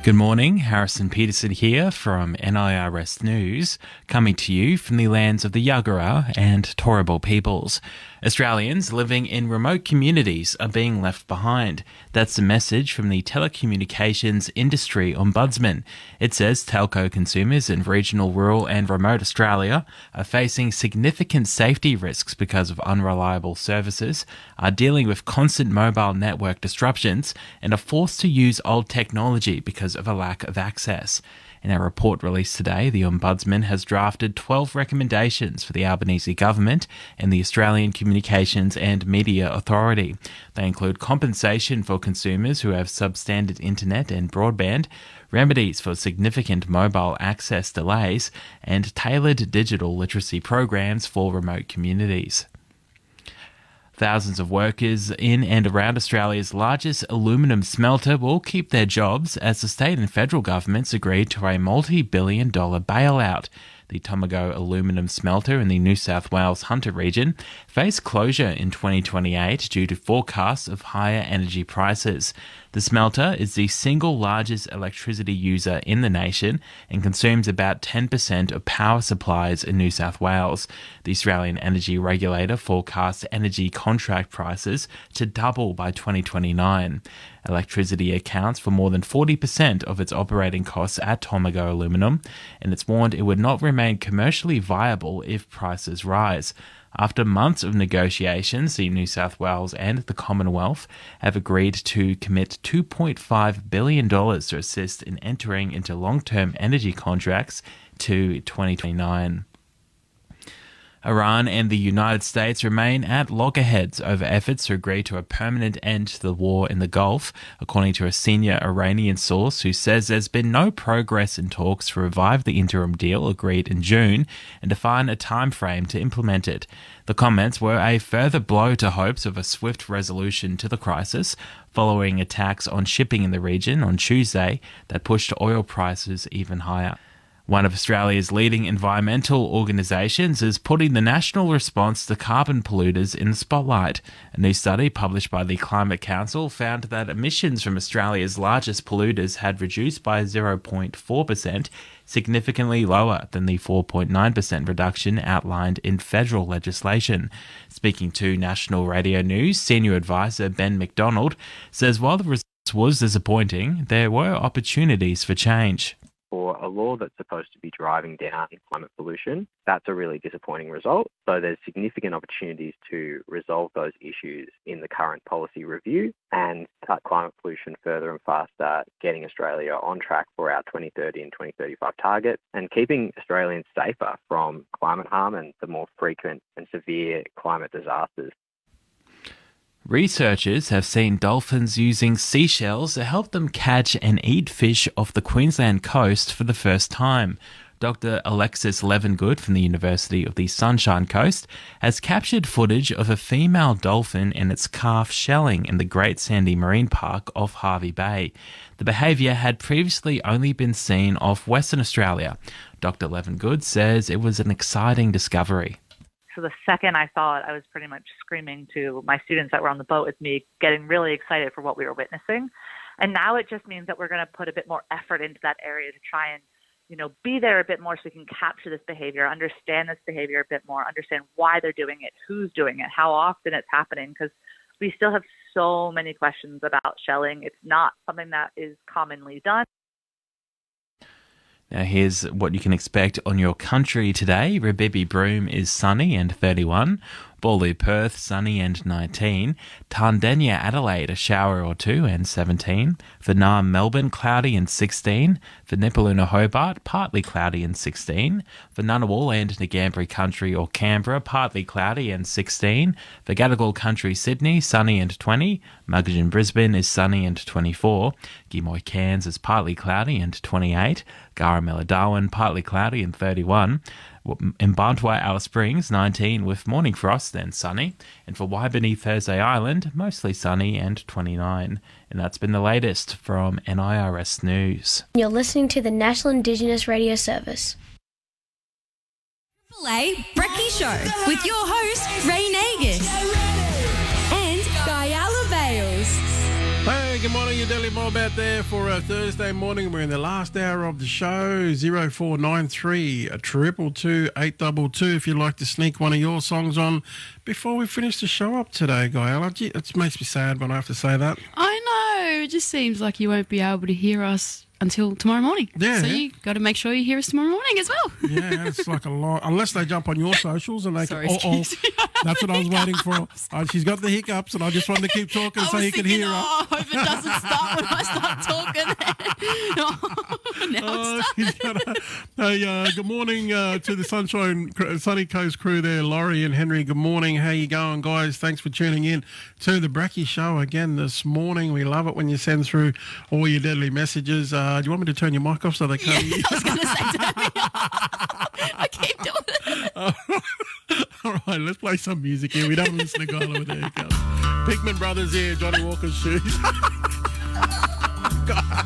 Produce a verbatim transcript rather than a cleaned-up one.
Good morning, Harrison Peterson here from N I R S News, coming to you from the lands of the Yagara and Turrbal peoples. Australians living in remote communities are being left behind. That's the message from the Telecommunications Industry Ombudsman. It says telco consumers in regional, rural and remote Australia are facing significant safety risks because of unreliable services, are dealing with constant mobile network disruptions and are forced to use old technology because of a lack of access. In a report released today, the Ombudsman has drafted twelve recommendations for the Albanese government and the Australian Communications and Media Authority. They include compensation for consumers who have substandard internet and broadband, remedies for significant mobile access delays, and tailored digital literacy programs for remote communities. Thousands of workers in and around Australia's largest aluminium smelter will keep their jobs as the state and federal governments agreed to a multi-billion dollar bailout. The Tomago aluminium smelter in the New South Wales Hunter region faced closure in twenty twenty-eight due to forecasts of higher energy prices. The smelter is the single largest electricity user in the nation and consumes about ten percent of power supplies in New South Wales. The Australian Energy Regulator forecasts energy contract prices to double by twenty twenty-nine. Electricity accounts for more than forty percent of its operating costs at Tomago Aluminium, and it's warned it would not remain commercially viable if prices rise. After months of negotiations, the New South Wales and the Commonwealth have agreed to commit two point five billion dollars to assist in entering into long-term energy contracts to twenty twenty-nine. Iran and the United States remain at loggerheads over efforts to agree to a permanent end to the war in the Gulf, according to a senior Iranian source who says there's been no progress in talks to revive the interim deal agreed in June and define a time frame to implement it. The comments were a further blow to hopes of a swift resolution to the crisis, following attacks on shipping in the region on Tuesday that pushed oil prices even higher. One of Australia's leading environmental organisations is putting the national response to carbon polluters in the spotlight. A new study published by the Climate Council found that emissions from Australia's largest polluters had reduced by zero point four percent, significantly lower than the four point nine percent reduction outlined in federal legislation. Speaking to National Radio News, Senior Advisor Ben McDonald says while the results was disappointing, there were opportunities for change. For a law that's supposed to be driving down climate pollution, that's a really disappointing result. So there's significant opportunities to resolve those issues in the current policy review and cut climate pollution further and faster, getting Australia on track for our twenty thirty and twenty thirty-five targets and keeping Australians safer from climate harm and the more frequent and severe climate disasters. Researchers have seen dolphins using seashells to help them catch and eat fish off the Queensland coast for the first time. Doctor Alexis Levengood from the University of the Sunshine Coast has captured footage of a female dolphin and its calf shelling in the Great Sandy Marine Park off Hervey Bay. The behaviour had previously only been seen off Western Australia. Doctor Levengood says it was an exciting discovery. So the second I saw it, I was pretty much screaming to my students that were on the boat with me, getting really excited for what we were witnessing. And now it just means that we're going to put a bit more effort into that area to try and, you know, be there a bit more so we can capture this behavior, understand this behavior a bit more, understand why they're doing it, who's doing it, how often it's happening, because we still have so many questions about shelling. It's not something that is commonly done. Now here's what you can expect on your country today. Rabibi Broome is sunny and thirty-one. Bawley Perth, sunny and nineteen. Tardenia Adelaide, a shower or two and seventeen. Vietnam Melbourne, cloudy and sixteen. For Nipaluna Hobart, partly cloudy and sixteen. For Ngunnawal and Ngambri Country or Canberra, partly cloudy and sixteen. For Gadigal Country Sydney, sunny and twenty. Muggeridge Brisbane is sunny and twenty-four. Gimoy Cairns is partly cloudy and twenty-eight. Garamella Darwin, partly cloudy and thirty-one. In Bantwa, Alice Springs, nineteen with morning frost and sunny. And for Waibini, Thursday Island, mostly sunny and twenty-nine. And that's been the latest from N I R S News. You're listening to the National Indigenous Radio Service. Triple A Brekkie Show with your host, Ray Nagus and Guyala Bales. Hey, good morning, your Daily Mob out there for a Thursday morning. We're in the last hour of the show. zero four nine three, triple two, eight two two if you'd like to sneak one of your songs on before we finish the show up today, Gael. It makes me sad when I have to say that. I know. It just seems like you won't be able to hear us until tomorrow morning. Yeah. So you got to make sure you hear us tomorrow morning as well. Yeah, it's like a lot. Unless they jump on your socials and they Sorry, can. Oh, excuse me. oh, that's what I was waiting for. Uh, she's got the hiccups, and I just wanted to keep talking I so was you can thinking, hear her. oh, I hope it doesn't start when I start talking. oh, now Oh, it's she's got a, hey, uh, good morning uh, to the Sunshine Sunny Coast crew there, Laurie and Henry. Good morning. How you going, guys? Thanks for tuning in to the Bracky Show again this morning. We love it when you send through all your deadly messages. Uh, do you want me to turn your mic off so they can't hear you? I was going to say to me, I keep doing it. All right, let's play some music here. We don't listen to Gala with haircuts. Pickman Brothers here, Johnny Walker's shoes. God.